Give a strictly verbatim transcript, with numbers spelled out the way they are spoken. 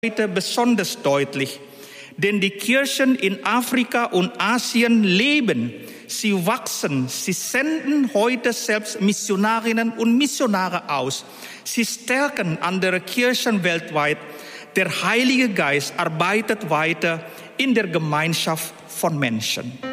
heute besonders deutlich. Denn die Kirchen in Afrika und Asien leben, sie wachsen, sie senden heute selbst Missionarinnen und Missionare aus. Sie stärken andere Kirchen weltweit. Der Heilige Geist arbeitet weiter in der Gemeinschaft von Menschen.